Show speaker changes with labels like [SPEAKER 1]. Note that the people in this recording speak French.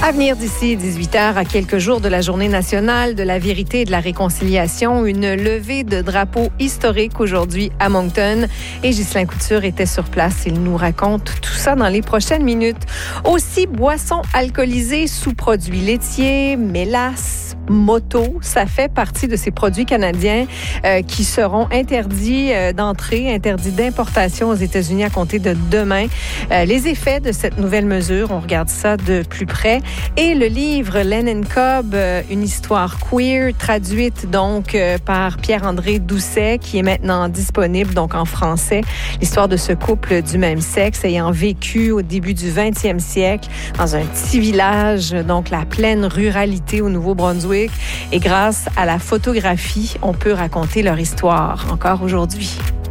[SPEAKER 1] À venir d'ici 18h, à quelques jours de la Journée nationale de la vérité et de la réconciliation, une levée de drapeau historique aujourd'hui à Moncton. Et Ghislain Couture était sur place. Il nous raconte tout ça dans les prochaines minutes. Aussi, boissons alcoolisées, sous-produits laitiers, mélasse, moto, ça fait partie de ces produits canadiens qui seront interdits d'entrée, interdits d'importation aux États-Unis à compter de demain. Les effets de cette nouvelle mesure, on regarde ça de plus près. Et le livre Len & Cobb, une histoire queer, traduite donc par Pierre-André Doucet, qui est maintenant disponible donc en français. L'histoire de ce couple du même sexe ayant vécu au début du 20e siècle dans un petit village, donc la pleine ruralité au Nouveau-Brunswick. Et grâce à la photographie, on peut raconter leur histoire encore aujourd'hui.